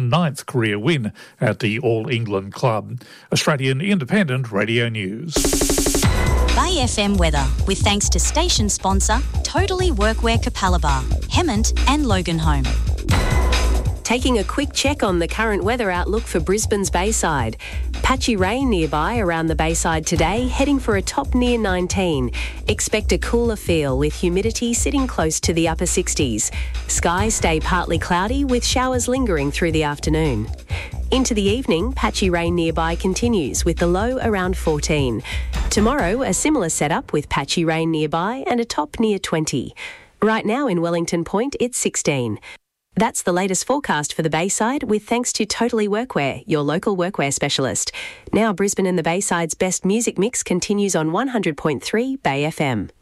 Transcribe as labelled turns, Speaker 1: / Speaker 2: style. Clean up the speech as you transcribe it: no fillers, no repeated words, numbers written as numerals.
Speaker 1: ninth career win at the All England Club. Australian Independent Radio News.
Speaker 2: Bay FM weather, with thanks to station sponsor Totally Workwear Capalaba, Hemmant and Loganholme.
Speaker 3: Taking a quick check on the current weather outlook for Brisbane's Bayside. Patchy rain nearby around the Bayside today, heading for a top near 19. Expect a cooler feel with humidity sitting close to the upper 60s. Skies stay partly cloudy with showers lingering through the afternoon. Into the evening, patchy rain nearby continues with the low around 14. Tomorrow, a similar setup with patchy rain nearby and a top near 20. Right now in Wellington Point, it's 16. That's the latest forecast for the Bayside with thanks to Totally Workwear, your local workwear specialist. Now Brisbane and the Bayside's best music mix continues on 100.3 Bay FM.